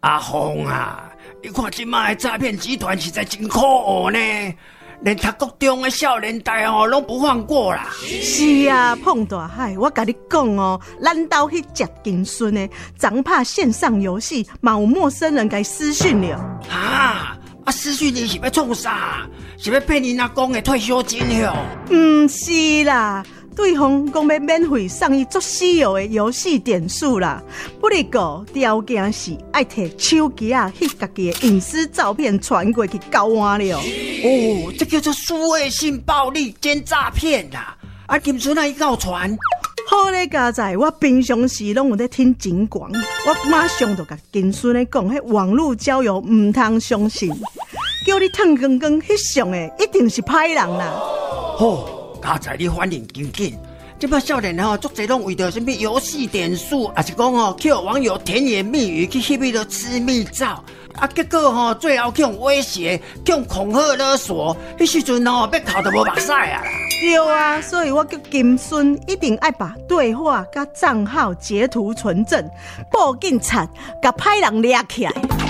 阿峰啊，你看即摆的诈骗集团实在真可恶呢，连读国中的少年代拢不放过啦。 是啊，碰大海，我甲你讲哦，咱兜去食金孙的，昨拍线上游戏，嘛有陌生人甲私讯了。 私讯你是要创啥？是要骗你阿公的退休金哟？ 唔是啦。对方讲要免费送伊足稀有的游戏点数啦，不过条件是爱摕手机翕家己的隐私照片传过去交换了。 这叫做数位性暴力兼诈骗啦！金孙啊，伊敢有传？ 好咧，佳在我平常时拢有在听警广，我马上就甲金孙咧讲，迄网络交友唔通相信，叫你趁光光翕相的一定是歹人啦。 佳在你反应紧紧，这摆少年足侪拢为着什么游戏点数，还是讲去网友甜言蜜语去翕迄个私密照，结果最后去用威胁、去用恐吓勒索，迄时阵要哭都无目屎啊啦！ 对啊，所以我叫金孙一定要把对话甲账号截图存证，报警察，甲歹人抓起来。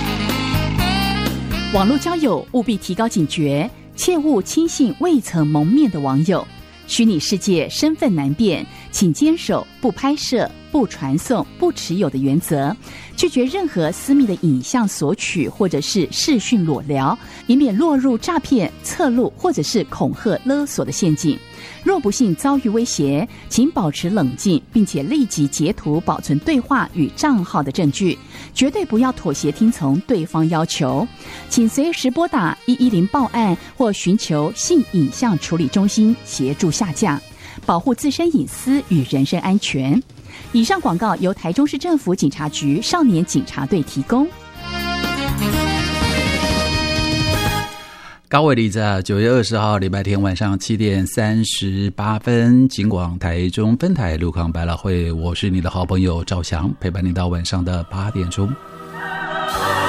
网络交友务必提高警觉，切勿轻信未曾谋面的网友。虚拟世界身份难辨，请坚守不拍摄、不传送、不持有的原则，拒绝任何私密的影像索取或者是视讯裸聊，以免落入诈骗、侧录或者是恐吓勒索的陷阱。若不幸遭遇威胁，请保持冷静，并且立即截图保存对话与账号的证据，绝对不要妥协听从对方要求。请随时拨打110报案或寻求性影像处理中心协助下架，保护自身隐私与人身安全。以上广告由台中市政府警察局少年警察队提供。 高伟里在9月20号礼拜天晚上7点38分，警广台中分台路康百老汇，我是你的好朋友赵翔，陪伴你到晚上的8点钟。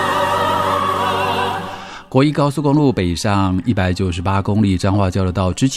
国一高速公路北上198公里彰化交流道之前